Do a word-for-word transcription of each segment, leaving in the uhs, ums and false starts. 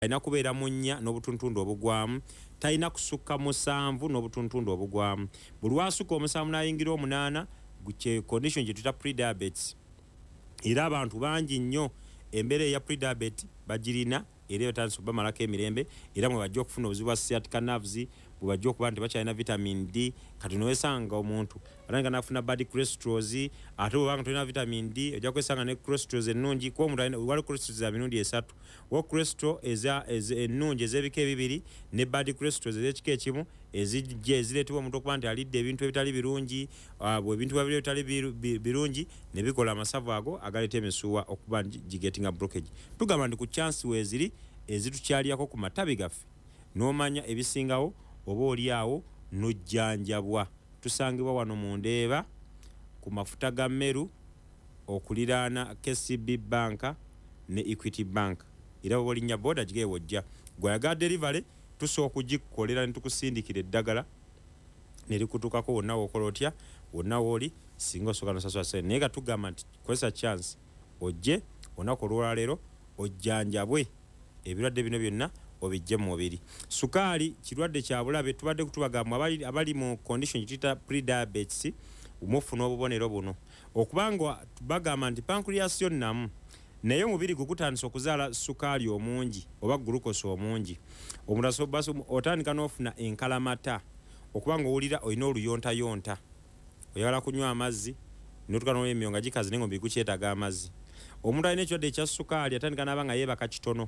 alina kubeera mu nnya n'obutuntundu obugwamu, talina kusukka musanvu n'obutuntundu obugwamu. Buli lwasukka omusanvu n'ayingira omunaana gye condition gye tuyita pre-diabetes. Era abantu bangi nnyo embeera eya pre-diabetes bagirina era batandise okubamalako emirembe era mwe bajja okufuna obuzibu bwa sciatica nerves, bwe bajja okuba nti bakyalina vitamin D. Kati n'owesanga omuntu atandika n'afuna bad cholesterol, ate bw'obanga tolina vitamin D ojja kwesanga ne cholesterol ennungi kuba omuntu waliwo cholesterol za mirundi esatu. Waliwo cholesterol ennungi ez'ebika ebibiri ne bad cholesterol ez'ekika ekimu ezijja ezireetebwa omuntu okuba nti alidde ebintu ebitali birungi, bwe ebintu babiri ebitali birungi ne bikola amasavu ago agaleeta emisuwa okuba gigetinga blockage. Tugamba nti ku chance weeziri ezitukyaliyako ku matabi gaffe n'omanya ebisingawo oba oli awo n'ojjanjabwa. Tusangibwa wano mu Ndeeba ku mafuta ga Meru okuliraana K C B Bank ne Equity Bank. Era bwe olinnya boda gigeewo ojja gwayaga delivery tusobola okugikukolera ne tukusindikira eddagala ne likutuukako wonna w'okola otya wonna w'oli singa osooka nosasula ssente. Naye gatugamba nti kozesa chance ojje olunaku olwaleero ojjanjabwe ebirwadde bino byonna obijje mu mubiri. Sukaali kirwadde kya bulabe tubadde kutubagamba abali, abali mu condition kituyita pre-diabetes umufuna obubonero buno okubanga bagamba nti pancreas yonnamu naye omubiri gukutandisa okuzaala sukaali omungi oba glucose omungi. Omuntu baso otandika n'ofuna enkalamata okubanga owulira olina oluyontayonta, oyagala kunywa amazzi n'otuka n'emyoyo nga gikaze naye ng'omubiri gukyetaaga amazzi. Omuntu alina ekirwadde ekya sukaali atandika n'aba nga yeebaka kitono.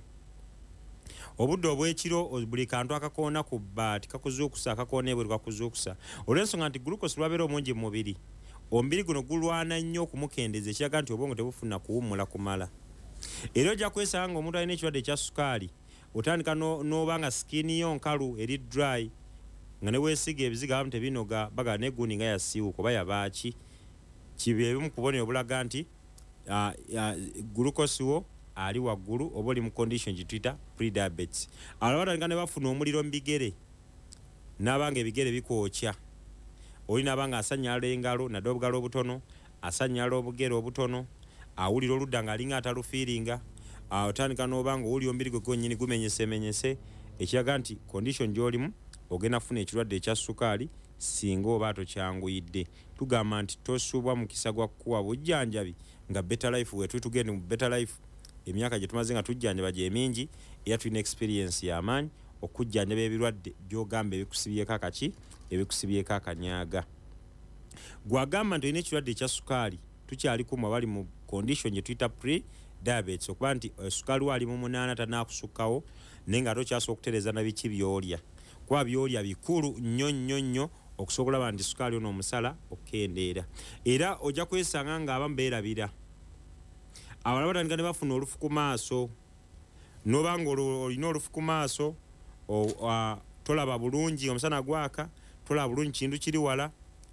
Obudde obw'ekiro buli kantu akakoona ku bbaati kakuzuukusa akakoona ebweru kakuzuukusa olw'ensonga nti glucose lwabeera omungi mu mubiri. Omubiri guno gulwana nnyo okumukendeeza ekiraga nti obwongo tebufuna kuwummula kumala. Era ojja kwesanga ng'omuntu alina ekirwadde ekya sukaali otandika n'oba nga sikini yo nkalu eri dry nga ne weesiga ebiziga abamu tebinoga baga negundi nga yasiiwuka oba yabaaki. Kibe ebimu ku bubonero obulaga nti glucose wo ali waggulu oba oli mu condition gituyita pre-diabetes. Abalala batandika ne bafuna omuliro mu bigere n'abanga ebigere bikwokya. Oli n'abanga asanyala engalo nadde obugalo obutono, asanyala obugere obutono, awulira oludda ng'alinga atalufiiringa. Otandika n'obanga owulira omubiri gwe gwennyini gumenyesemenyese ekiraga nti condition gy'olimu ogenda kufuna ekirwadde ekya sukaali singa oba tokyanguyidde. Tugamba nti tosuubwa mukisa gwa kukuwa bujjanjabi nga Better Life we tugende mu Better Life emyaka gye tumaze nga tujjanjaba gye mingi era tulina experience y'amaanyi okujjanjaba ebirwadde by'ogamba ebikusibyeko akaki ebikusibyeko akanyaaga. Gwagamba nti olina ekirwadde ekya sukaali tukyali kumu abali mu condition gye tuyita pre-diabetes okuba nti sukaali wali mu munaana tanaakusukkawo naye nga tokyasobola okutereeza na biki by'olya kuba by'olya bikulu nnyo nnyo nnyo okusobola okulaba nti sukaali ono omusala okendeera. Era ojja kwesanga ng'abamu beerabira abalala batandika ne bafuna olufu ku maaso n'obanga olina olufu ku maaso tolaba bulungi omusana gwaka tolaba bulungi kintu kiri wala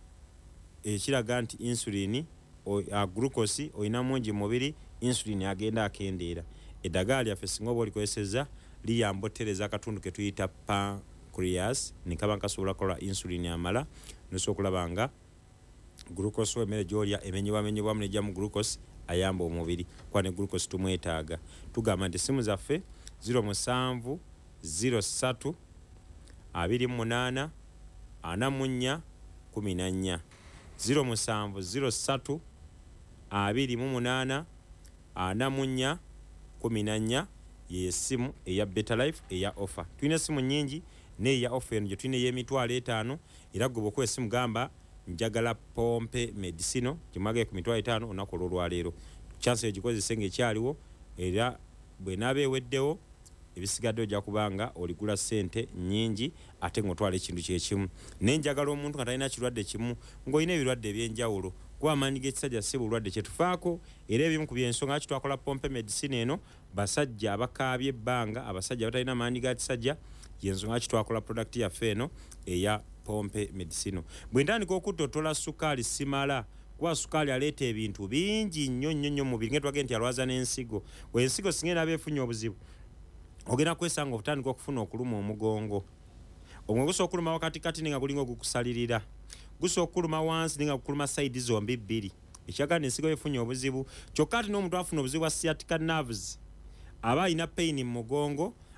ekiraga nti insulini glucose olina mungi mubiri insulini agenda akendeera. Eddagala lyaffe singa oba olikozesezza liyamba ottereza akatundu ke tuyita pancreas ne kaba nkasobola kukola insulini amala nosobola okulaba nga glucose emmere gy'olya emenyebwamenyebwamu nejja mu glucose ayamba omubiri kuba ne glucose tumwetaaga. Tugamba nti essimu zaffe zero musanvu zero ssatu abiri mu munaana ana mu nnya kumi na nnya zero musanvu zero ssatu abiri mu munaana ana mu nnya kumi na nnya y'essimu eya Better Life eya offer. Tulina essimu nnyingi n'eya offer eno gye tulina ey'emitwalo etaano era gwe bw'okuba essimu gamba njagala pompe medicino kimage ku mitwalo etaano olunaku olwaleero. Chance egikozese ng'ekyaliwo era bwe naaba eweddewo ebisigadde ojja kubanga oligula ssente nnyingi ate ng'otwala ekintu kyekimu. Naye njagala omuntu nga talina kirwadde kimu ng'olina ebirwadde eby'enjawulo kuba amaanyi g'ekisajja si bulwadde kyetufaako era ebimu ku byensonga lwaki twakola pompe medicine eno basajja abakaabye ebbanga abasajja batalina maanyi ga kisajja yensonga lwaki twakola product yaffe eno eya pompe medicino. Bwe ntandika okutottola sukaali simala kuba sukaali aleeta ebintu bingi nnyo nnyo nnyo mu mubiri nga twagenda nti alwaza n'ensigo. Ensigo singa enaaba efunye obuzibu ogenda kwesanga otandika okufuna okuluma omugongo. Omwe gusobola okuluma wakati kati nga gulinga ogukusalirira, gusobola okuluma wansi nga gukuluma sayidi zombi bbiri. Ekyagala ensigo efunye obuzibu kyokka ati n'omuntu afuna obuzibu bwa sciatica nerves aba alina pain mu mugongo